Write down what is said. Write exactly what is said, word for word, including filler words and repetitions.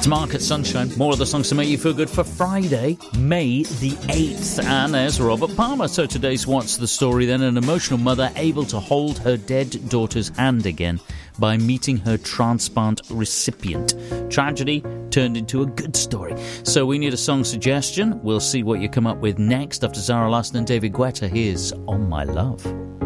It's Market Sunshine. More of the songs to make you feel good for Friday, May the eighth. And there's Robert Palmer. So today's What's the Story then? An emotional mother able to hold her dead daughter's hand again by meeting her transplant recipient. Tragedy turned into a good story. So we need a song suggestion. We'll see what you come up with next after Zara Larsson and David Guetta. Here's On My Love.